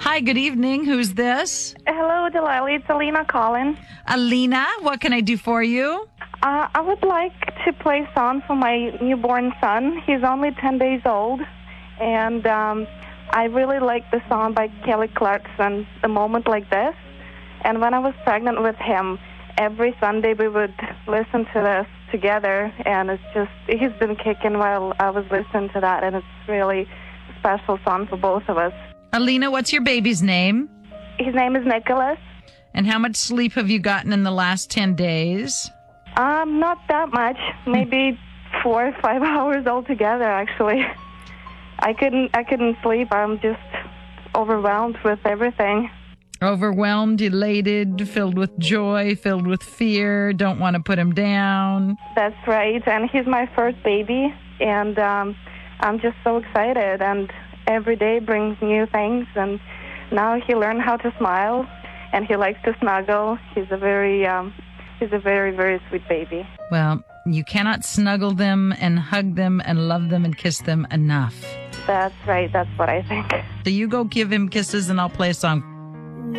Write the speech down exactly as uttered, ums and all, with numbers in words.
Hi, good evening. Who's this? Hello, Delilah. It's Alina calling. Alina, what can I do for you? Uh, I would like to play a song for my newborn son. He's only ten days old, and um, I really like the song by Kelly Clarkson, A Moment Like This. And when I was pregnant with him, every Sunday we would listen to this together, and it's just, he's been kicking while I was listening to that, and it's really a special song for both of us. Alina, what's your baby's name? His name is Nicholas. And how much sleep have you gotten in the last ten days? Um, not that much. Maybe four or five hours altogether, actually. I couldn't I couldn't sleep. I'm just overwhelmed with everything. Overwhelmed, elated, filled with joy, filled with fear, don't want to put him down. That's right. And he's my first baby, and um, I'm just so excited. And every day brings new things. And now he learned how to smile, and he likes to snuggle. He's a very... Um, He's a very, very sweet baby. Well, you cannot snuggle them and hug them and love them and kiss them enough. That's right. That's what I think. So you go give him kisses and I'll play a song